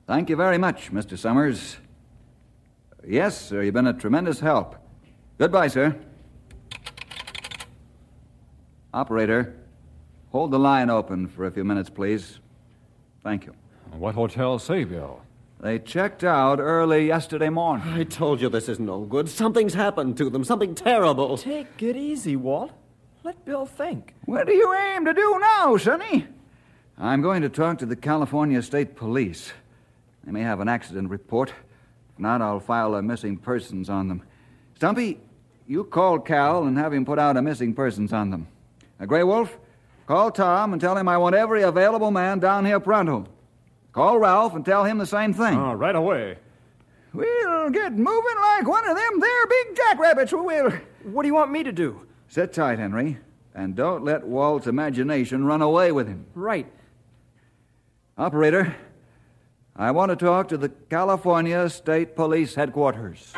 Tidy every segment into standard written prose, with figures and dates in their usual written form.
Thank you very much, Mr. Summers. Yes, sir, you've been a tremendous help. Goodbye, sir. Operator, hold the line open for a few minutes, please. Thank you. What hotel say, Bill? They checked out early yesterday morning. I told you this is no good. Something's happened to them, something terrible. Take it easy, Walt. Let Bill think. What do you aim to do now, Sonny? I'm going to talk to the California State Police. They may have an accident report. If not, I'll file a missing persons on them. Stumpy, you call Cal and have him put out a missing persons on them. Grey Wolf, call Tom and tell him I want every available man down here pronto. Call Ralph and tell him the same thing. Right away. We'll get moving like one of them there big jackrabbits, we will. What do you want me to do? Sit tight, Henry, and don't let Walt's imagination run away with him. Right. Operator, I want to talk to the California State Police Headquarters.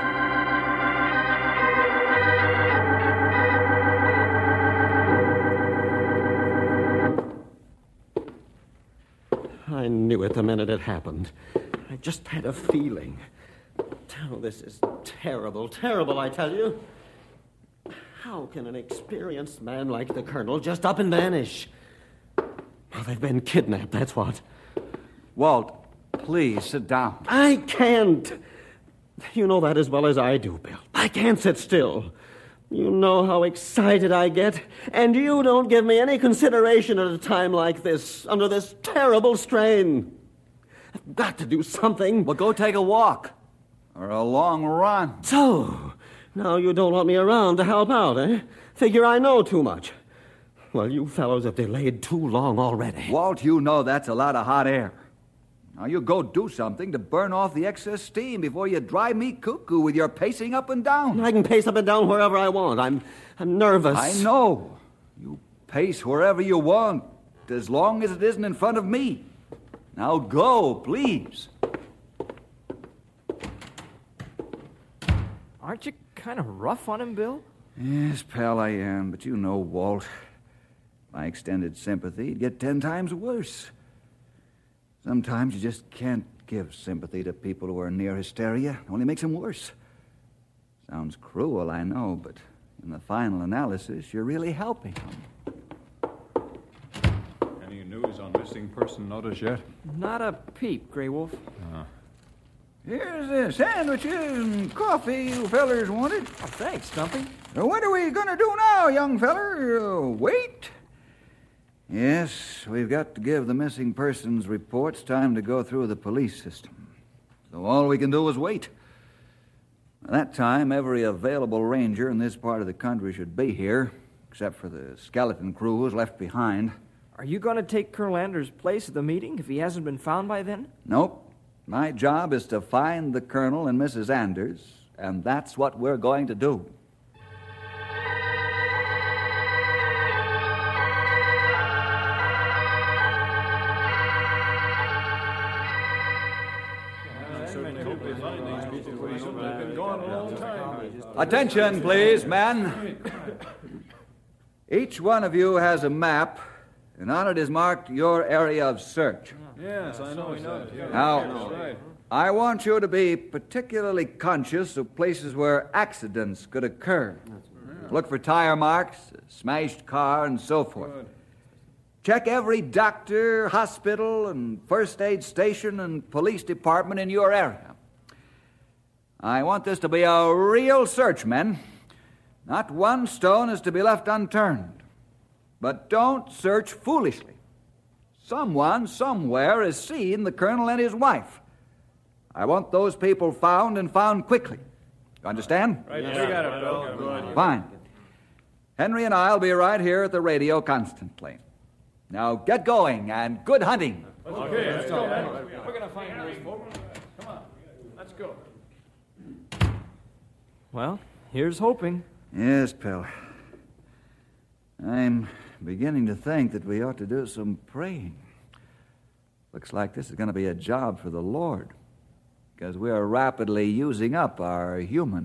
I knew it the minute it happened. I just had a feeling. Oh, this is terrible, terrible, I tell you. How can an experienced man like the Colonel just up and vanish? Well, they've been kidnapped, that's what. Walt, please sit down. I can't. You know that as well as I do, Bill. I can't sit still. You know how excited I get, and you don't give me any consideration at a time like this, under this terrible strain. I've got to do something. Well, go take a walk or a long run. So, now you don't want me around to help out, eh? Figure I know too much. Well, you fellows have delayed too long already. Walt, you know that's a lot of hot air. Now you go do something to burn off the excess steam before you drive me cuckoo with your pacing up and down. I can pace up and down wherever I want. I'm nervous. I know. You pace wherever you want, as long as it isn't in front of me. Now go, please. Aren't you kind of rough on him, Bill? Yes, pal, I am. But you know, Walt, my extended sympathy'd get 10 times worse. Sometimes you just can't give sympathy to people who are near hysteria. It only makes them worse. Sounds cruel, I know, but in the final analysis, you're really helping them. Any news on missing person notice yet? Not a peep, Grey Wolf. Here's the sandwiches and coffee you fellers wanted. Oh, thanks, Stumpy. What are we going to do now, young feller? Wait? Yes, we've got to give the missing persons reports time to go through the police system. So all we can do is wait. By that time, every available ranger in this part of the country should be here, except for the skeleton crews left behind. Are you going to take Colonel Anders' place at the meeting if he hasn't been found by then? Nope. My job is to find the Colonel and Mrs. Anders, and that's what we're going to do. Attention, please, men. Each one of you has a map, and on it is marked your area of search. Yes, I know. Now, I want you to be particularly conscious of places where accidents could occur. Look for tire marks, a smashed car, and so forth. Check every doctor, hospital, and first aid station and police department in your area. I want this to be a real search, men. Not one stone is to be left unturned. But don't search foolishly. Someone, somewhere, has seen the Colonel and his wife. I want those people found and found quickly. You understand? Right, we got it, Bill. Good. Fine. Henry and I'll be right here at the radio constantly. Now get going, and good hunting. Okay, let's go, man. We're going to find those folks. Come on, let's go. Well, here's hoping. Yes, Pell. I'm beginning to think that we ought to do some praying. Looks like this is going to be a job for the Lord, because we are rapidly using up our human